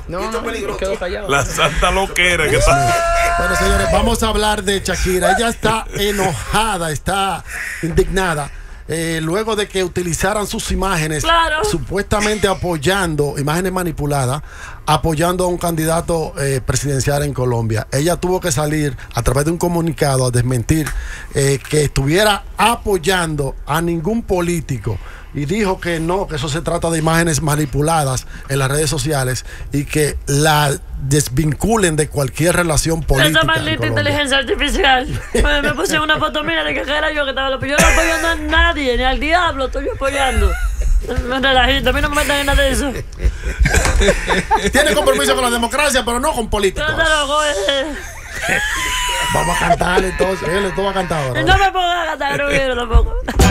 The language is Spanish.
No, Esto es peligroso. quedó callado. La santa loquera que está. Bueno, señores, vamos a hablar de Shakira. Ella está enojada, está indignada. Luego de que utilizaran sus imágenes, Claro, supuestamente apoyando, imágenes manipuladas, apoyando a un candidato presidencial en Colombia. Ella tuvo que salir a través de un comunicado a desmentir que estuviera apoyando a ningún político. Y dijo que no, que eso se trata de imágenes manipuladas en las redes sociales y que la desvinculen de cualquier relación política. esa maldita inteligencia artificial. Me puse una foto mía de que era yo que estaba yo no apoyando a nadie, ni al diablo estoy apoyando. Me relajito, a mí no me metan en nada de eso. Tiene compromiso con la democracia, pero no con políticos. Yo te loco, Vamos a cantar entonces. Él va a cantar ahora. no me pongas a cantar, no quiero tampoco.